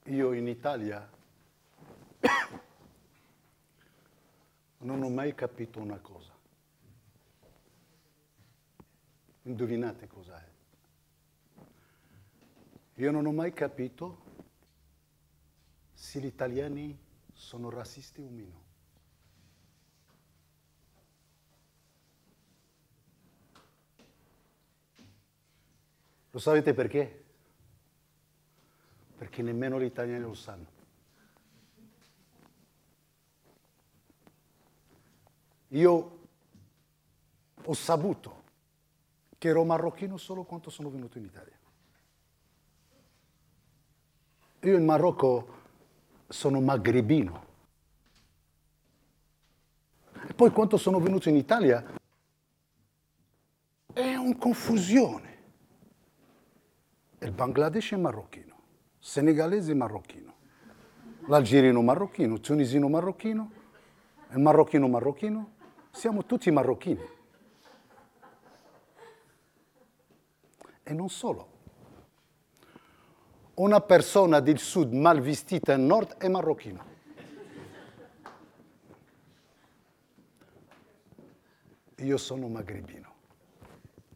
Io in Italia non ho mai capito una cosa. Indovinate cos'è? Io non ho mai capito se gli italiani sono razzisti o meno. Lo sapete perché? Perché nemmeno gli italiani lo sanno. Io ho saputo che ero marocchino solo quando sono venuto in Italia. Io in Marocco sono magrebino. E poi quando sono venuto in Italia è una confusione. Il Bangladesh è marocchino, senegalese marocchino, l'algerino marocchino, il tunisino marocchino, il marocchino marocchino, siamo tutti marocchini. E non solo. Una persona del sud mal vestita al nord è marocchino. Io sono magrebino.